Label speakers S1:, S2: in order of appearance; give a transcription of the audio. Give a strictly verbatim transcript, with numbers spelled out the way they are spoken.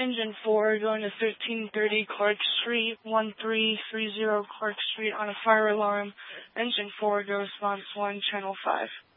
S1: Engine four going to thirteen thirty Clark Street, one three three zero Clark Street on a fire alarm. Engine four, go response one, channel five.